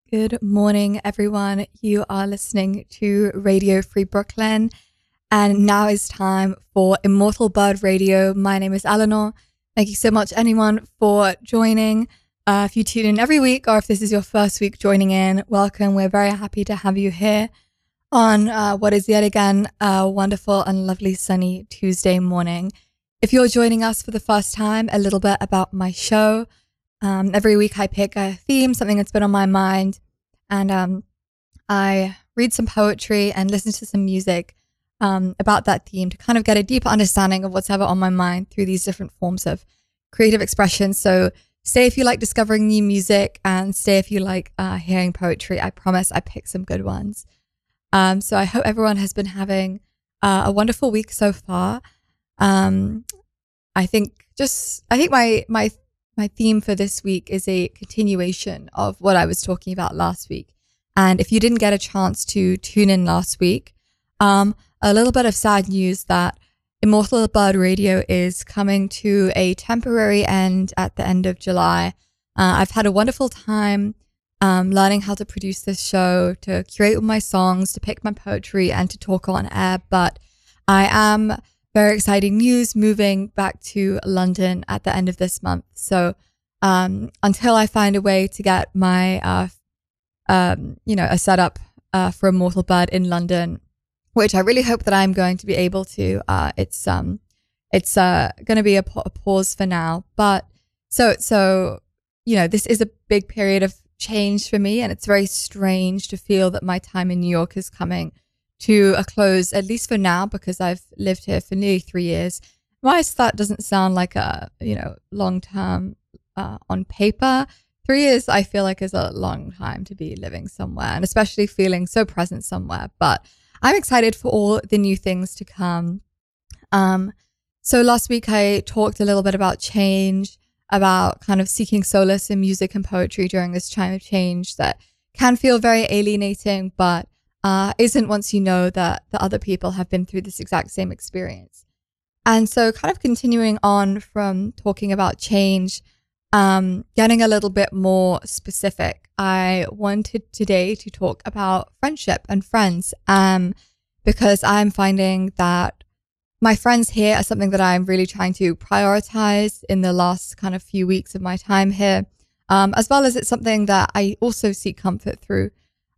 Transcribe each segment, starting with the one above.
Good morning, everyone. You are listening to Radio Free Brooklyn, and now is time for Immortal Bird Radio. My name is Eleanor. Thank you so much, anyone, for joining. If you tune in every week, or if this is your first week joining in, welcome. We're very happy to have you here on what is yet again a wonderful and lovely sunny Tuesday morning. If you're joining us for the first time, a little bit about my show. Every week I pick a theme, something that's been on my mind, and I read some poetry and listen to some music about that theme to kind of get a deeper understanding of what's ever on my mind through these different forms of creative expression. So stay if you like discovering new music, and stay if you like hearing poetry. I promise I pick some good ones. So I hope everyone has been having a wonderful week so far. I think my theme for this week is a continuation of what I was talking about last week. And if you didn't get a chance to tune in last week, a little bit of sad news that Immortal Bird Radio is coming to a temporary end at the end of July. I've had a wonderful time learning how to produce this show, to curate my songs, to pick my poetry, and to talk on air. But I am very exciting news, moving back to London at the end of this month. So until I find a way to get my, a setup for Immortal Bird in London, which I really hope that I'm going to be able to, it's going to be a pause for now. But so this is a big period of change for me, and it's very strange to feel that my time in New York is coming to a close, at least for now, because I've lived here for nearly 3 years. Whilst that doesn't sound like a, long term on paper, 3 years I feel like is a long time to be living somewhere, and especially feeling so present somewhere. But I'm excited for all the new things to come. So last week I talked a little bit about change, about kind of seeking solace in music and poetry during this time of change that can feel very alienating, but isn't once you know that the other people have been through this exact same experience. And so kind of continuing on from talking about change, getting a little bit more specific, I wanted today to talk about friendship and friends, because I'm finding that my friends here are something that I'm really trying to prioritize in the last kind of few weeks of my time here, as well as it's something that I also seek comfort through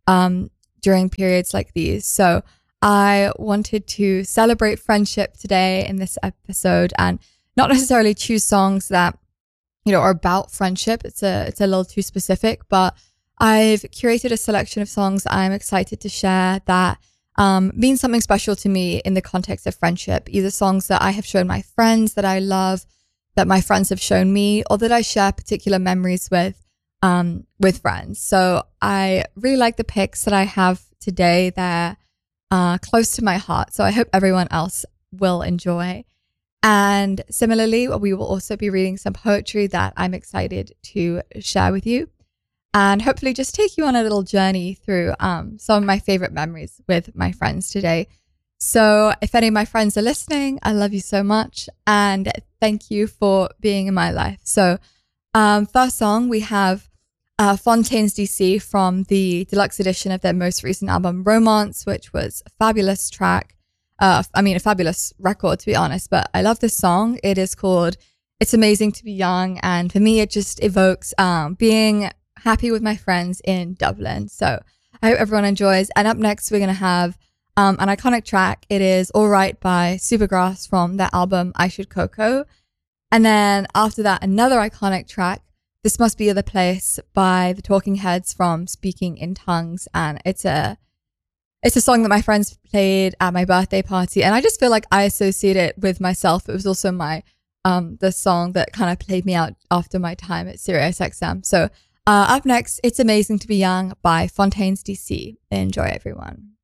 during periods like these. So I wanted to celebrate friendship today in this episode, and not necessarily choose songs that, are about friendship. It's a little too specific, but I've curated a selection of songs I'm excited to share that mean something special to me in the context of friendship, either songs that I have shown my friends that I love, that my friends have shown me, or that I share particular memories with friends. So I really like the picks that I have today. They're close to my heart, so I hope everyone else will enjoy. And similarly, we will also be reading some poetry that I'm excited to share with you, and hopefully just take you on a little journey through some of my favorite memories with my friends today. So if any of my friends are listening, I love you so much, and thank you for being in my life. So first song, we have Fontaines DC from the deluxe edition of their most recent album, Romance, which was a fabulous track. A fabulous record, to be honest, but I love this song. It is called It's Amazing to Be Young, and for me, it just evokes being happy with my friends in Dublin. So I hope everyone enjoys. And up next, we're going to have an iconic track. It is All Right by Supergrass from their album I Should Coco. And then after that, another iconic track, This Must Be the Place by the Talking Heads from Speaking in Tongues. And it's a song that my friends played at my birthday party, and I just feel like I associate it with myself. It was also my the song that kind of played me out after my time at SiriusXM. So up next, It's Amazing to Be Young by Fontaines DC. Enjoy, everyone.